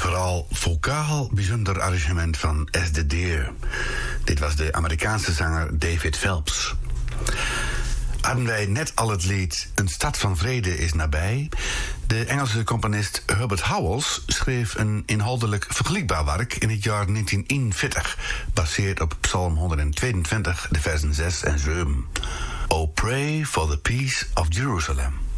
vooral vocaal bijzonder arrangement van As the Deer. Dit was de Amerikaanse zanger David Phelps. Hadden wij net al het lied Een stad van vrede is nabij. De Engelse componist Herbert Howells schreef een inhoudelijk vergelijkbaar werk in het jaar 1941, gebaseerd op Psalm 122, de versen 6 en 7. O pray for the peace of Jerusalem.